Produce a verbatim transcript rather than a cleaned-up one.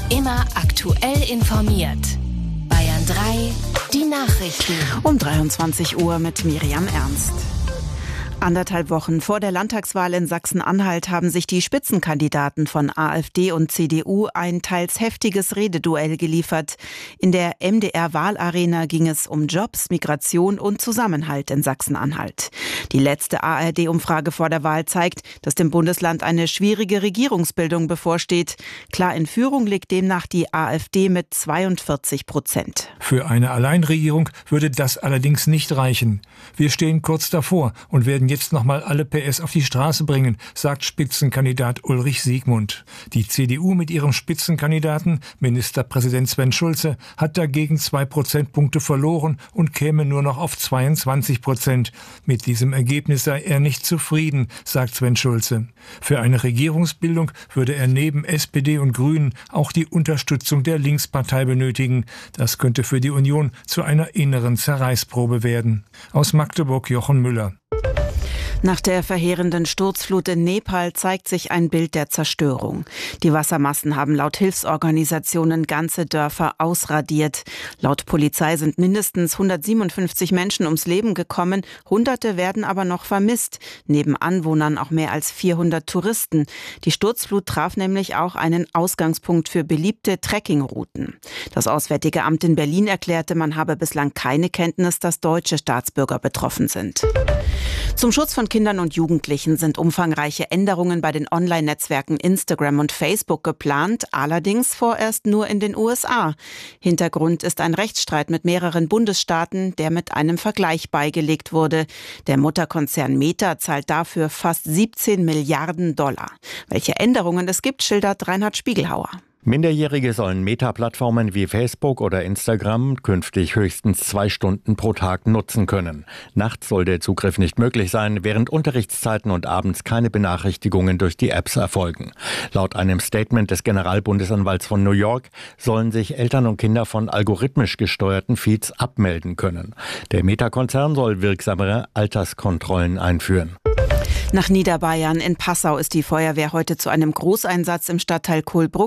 Immer aktuell informiert. Bayern drei, die Nachrichten. Um dreiundzwanzig Uhr mit Miriam Ernst. Anderthalb Wochen vor der Landtagswahl in Sachsen-Anhalt haben sich die Spitzenkandidaten von AfD und C D U ein teils heftiges Rededuell geliefert. In der M D R-Wahlarena ging es um Jobs, Migration und Zusammenhalt in Sachsen-Anhalt. Die letzte A R D-Umfrage vor der Wahl zeigt, dass dem Bundesland eine schwierige Regierungsbildung bevorsteht. Klar in Führung liegt demnach die AfD mit zweiundvierzig Prozent. Für eine Alleinregierung würde das allerdings nicht reichen. Wir stehen kurz davor und werden jetzt nochmal alle P S auf die Straße bringen, sagt Spitzenkandidat Ulrich Siegmund. Die C D U mit ihrem Spitzenkandidaten, Ministerpräsident Sven Schulze, hat dagegen zwei Prozentpunkte verloren und käme nur noch auf zweiundzwanzig Prozent. Mit diesem Ergebnis sei er nicht zufrieden, sagt Sven Schulze. Für eine Regierungsbildung würde er neben S P D und Grünen auch die Unterstützung der Linkspartei benötigen. Das könnte für die Union zu einer inneren Zerreißprobe werden. Aus Magdeburg Jochen Müller. Nach der verheerenden Sturzflut in Nepal zeigt sich ein Bild der Zerstörung. Die Wassermassen haben laut Hilfsorganisationen ganze Dörfer ausradiert. Laut Polizei sind mindestens hundertsiebenundfünfzig Menschen ums Leben gekommen, Hunderte werden aber noch vermisst. Neben Anwohnern auch mehr als vierhundert Touristen. Die Sturzflut traf nämlich auch einen Ausgangspunkt für beliebte Trekkingrouten. Das Auswärtige Amt in Berlin erklärte, man habe bislang keine Kenntnis, dass deutsche Staatsbürger betroffen sind. Zum Schutz von Kindern und Jugendlichen sind umfangreiche Änderungen bei den Online-Netzwerken Instagram und Facebook geplant, allerdings vorerst nur in den U S A. Hintergrund ist ein Rechtsstreit mit mehreren Bundesstaaten, der mit einem Vergleich beigelegt wurde. Der Mutterkonzern Meta zahlt dafür fast siebzehn Milliarden Dollar. Welche Änderungen es gibt, schildert Reinhard Spiegelhauer. Minderjährige sollen Meta-Plattformen wie Facebook oder Instagram künftig höchstens zwei Stunden pro Tag nutzen können. Nachts soll der Zugriff nicht möglich sein, während Unterrichtszeiten und abends keine Benachrichtigungen durch die Apps erfolgen. Laut einem Statement des Generalbundesanwalts von New York sollen sich Eltern und Kinder von algorithmisch gesteuerten Feeds abmelden können. Der Meta-Konzern soll wirksamere Alterskontrollen einführen. Nach Niederbayern in Passau ist die Feuerwehr heute zu einem Großeinsatz im Stadtteil Kohlbrugg